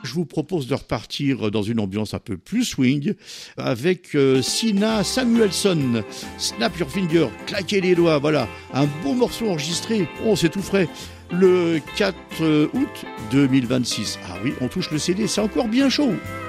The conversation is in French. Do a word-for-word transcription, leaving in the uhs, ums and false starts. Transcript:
je vous propose de repartir dans une ambiance un peu plus swing avec euh, Sina Samuelson, Snap Your Finger, claquez les doigts, voilà, un beau morceau enregistré, oh c'est tout frais, le quatre août deux mille vingt-six. Ah oui, on touche le C D, c'est encore bien chaud.